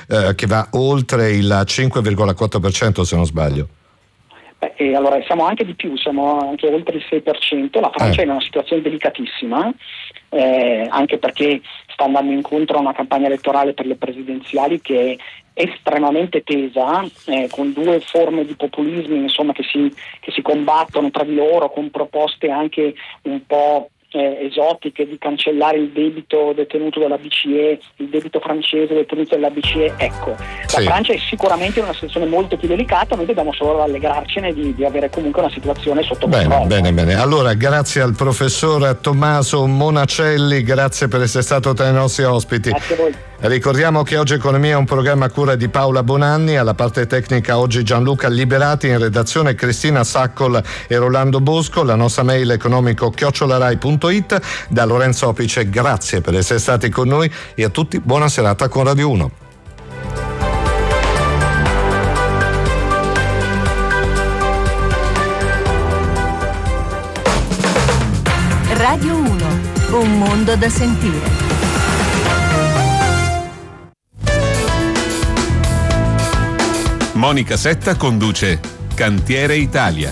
che va oltre il 5,4% se non sbaglio. E allora siamo anche di più, siamo anche oltre il 6%, la Francia è in una situazione delicatissima, anche perché sta andando incontro a una campagna elettorale per le presidenziali che è estremamente tesa, con due forme di populismi insomma che si combattono tra di loro, con proposte anche un po' esotiche di cancellare il debito detenuto dalla BCE, il debito francese detenuto dalla BCE. Ecco, la Francia è sicuramente in una situazione molto più delicata, noi dobbiamo solo rallegrarcene di avere comunque una situazione sotto controllo. Bene. Allora, grazie al professor Tommaso Monacelli, grazie per essere stato tra i nostri ospiti. Grazie a voi. Ricordiamo che Oggi Economia è un programma a cura di Paola Bonanni, alla parte tecnica oggi Gianluca Liberati, in redazione Cristina Saccol e Rolando Bosco, la nostra mail economico@rai.it. Da Lorenzo Opice, grazie per essere stati con noi e a tutti buona serata con Radio 1. Radio 1, un mondo da sentire. Monica Setta conduce Cantiere Italia.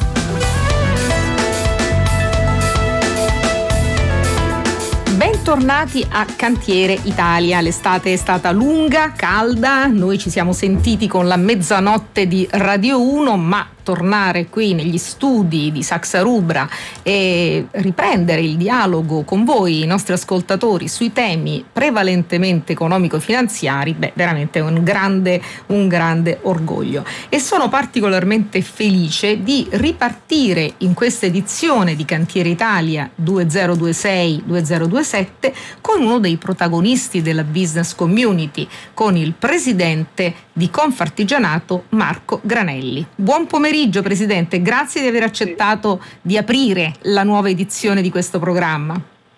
Bentornati a Cantiere Italia. L'estate è stata lunga, calda, noi ci siamo sentiti con la mezzanotte di Radio 1, ma tornare qui negli studi di Saxa Rubra e riprendere il dialogo con voi, i nostri ascoltatori, sui temi prevalentemente economico-finanziari, veramente è un grande orgoglio. E sono particolarmente felice di ripartire in questa edizione di Cantiere Italia 2026-2027 con uno dei protagonisti della business community, con il presidente di Confartigianato, Marco Granelli. Buon pomeriggio Presidente, grazie di aver accettato di aprire la nuova edizione di questo programma.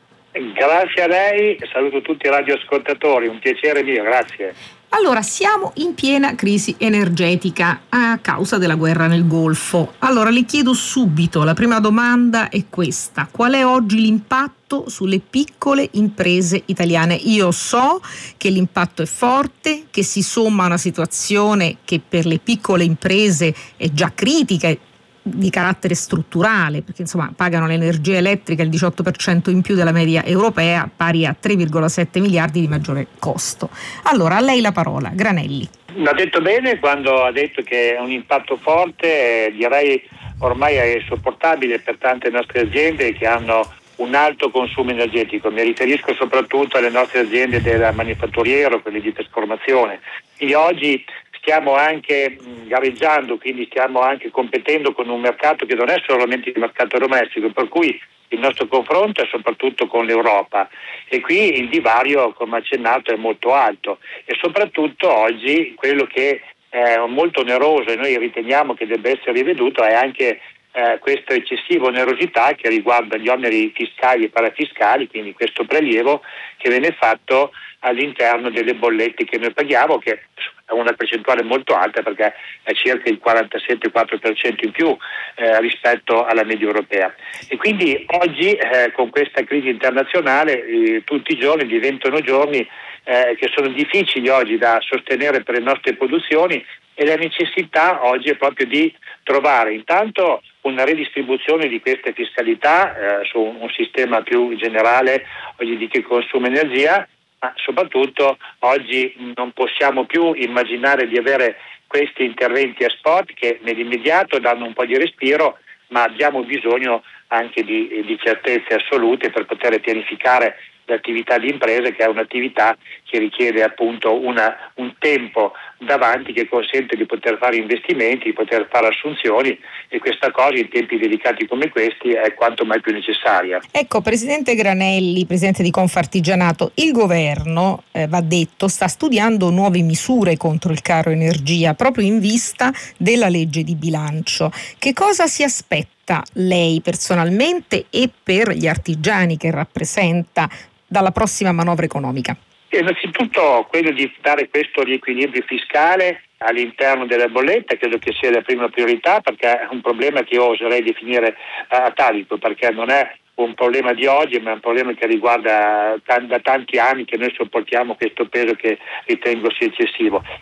Grazie a lei, saluto tutti i radioascoltatori, un piacere mio, grazie. Allora, siamo in piena crisi energetica a causa della guerra nel Golfo. Allora, le chiedo subito, la prima domanda è questa: qual è oggi l'impatto sulle piccole imprese italiane? Io so che l'impatto è forte, che si somma a una situazione che per le piccole imprese è già critica, di carattere strutturale, perché insomma pagano l'energia elettrica il 18% in più della media europea, pari a 3,7 miliardi di maggiore costo. Allora, a lei la parola, Granelli. Ha detto bene quando ha detto che è un impatto forte, direi ormai è insopportabile per tante nostre aziende che hanno un alto consumo energetico. Mi riferisco soprattutto alle nostre aziende del manifatturiero, quelle di trasformazione. Quindi oggi stiamo anche gareggiando, quindi stiamo anche competendo con un mercato che non è solamente il mercato domestico, per cui il nostro confronto è soprattutto con l'Europa e qui il divario, come accennato, è molto alto e soprattutto oggi quello che è molto oneroso e noi riteniamo che debba essere riveduto è anche questa eccessiva onerosità che riguarda gli oneri fiscali e parafiscali, quindi questo prelievo che viene fatto all'interno delle bollette che noi paghiamo, che è una percentuale molto alta perché è circa il 47,4% in più rispetto alla media europea. E quindi oggi con questa crisi internazionale tutti i giorni diventano giorni che sono difficili oggi da sostenere per le nostre produzioni e la necessità oggi è proprio di trovare intanto una redistribuzione di queste fiscalità su un sistema più generale oggi di chi consuma energia, ma soprattutto oggi non possiamo più immaginare di avere questi interventi a spot che nell'immediato danno un po' di respiro, ma abbiamo bisogno anche di certezze assolute per poter pianificare l'attività di imprese, che è un'attività che richiede appunto un tempo davanti che consente di poter fare investimenti, di poter fare assunzioni e questa cosa in tempi delicati come questi è quanto mai più necessaria. Ecco, Presidente Granelli, Presidente di Confartigianato, il governo, va detto, sta studiando nuove misure contro il caro energia proprio in vista della legge di bilancio. Che cosa si aspetta lei personalmente e per gli artigiani che rappresenta dalla prossima manovra economica? Innanzitutto quello di dare questo riequilibrio fiscale all'interno della bolletta credo che sia la prima priorità, perché è un problema che io oserei definire atavico, perché non è un problema di oggi, ma è un problema che riguarda da tanti anni che noi sopportiamo questo peso che ritengo sia eccessivo.